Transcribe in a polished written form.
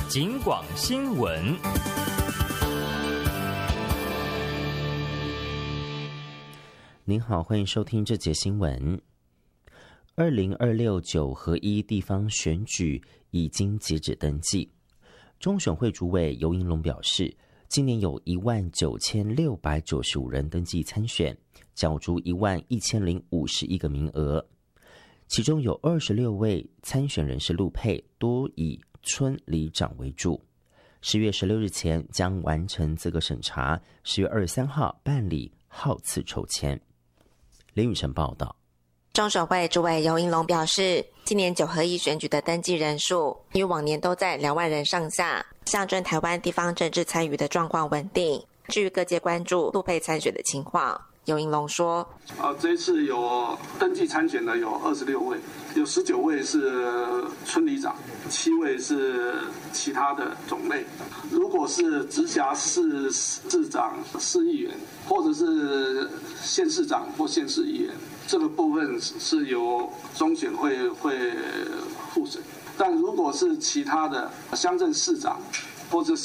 警广新闻。 您好，欢迎收听这节新闻。2026九合一地方选举已经截止登记。中选会主委游盈隆表示，今年有19695人登记参选，角逐11051个名额，其中有26位参选人是陆配，多以村里长为主。10月16日前将完成资格审查，10月23号办理号次抽签。林宇晨报道。 中选会主委游盈隆表示，今年9合1选举的登记人数与往年都在2万人上下，象征台湾地方政治参与的状况稳定。至于各界关注陆配参选的情况，游盈隆说： 这一次有登记参选的有26位，有19位是村里长，7位是其他的种类。如果是直辖市市长、市议员，或者是县市长或县市议员，这个部分是由中选会负责。但如果是其他的乡镇市长或者